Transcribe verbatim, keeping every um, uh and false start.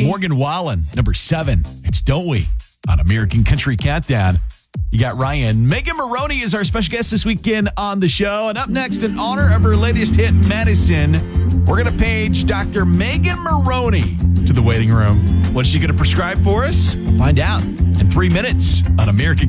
Morgan Wallen, number seven. It's Don't We on American Country Countdown. You got Ryan. Megan Maroney is our special guest this weekend on the show. And up next, in honor of her latest hit, Medicine, we're going to page Doctor Megan Maroney to the waiting room. What's she going to prescribe for us? Find out in three minutes on American